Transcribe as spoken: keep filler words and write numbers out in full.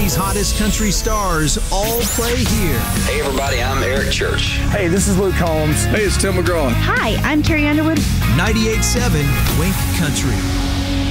Today's hottest country stars all play here. Hey everybody, I'm Eric Church. Hey, this is Luke Combs. Hey, it's Tim McGraw. Hi, I'm Carrie Underwood. ninety-eight point seven Wink Country.